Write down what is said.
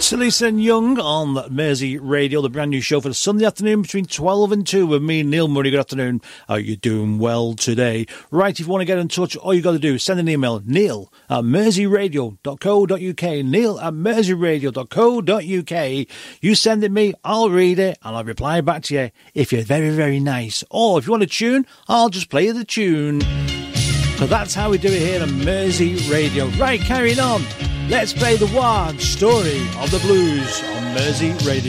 Lisa and Young on Mersey Radio, the brand new show for the Sunday afternoon between 12 and 2 with me, Neil Murray. Good afternoon. Are you doing well today? Right, if you want to get in touch, all you got to do is send an email, neil@merseyradio.co.uk, neil@merseyradio.co.uk. You send it me, I'll read it, and I'll reply back to you if you're very, very nice. Or if you want a tune, I'll just play the tune. So that's how we do it here on Mersey Radio. Right, carrying on. Let's play the Ward Story of the Blues on Mersey Radio.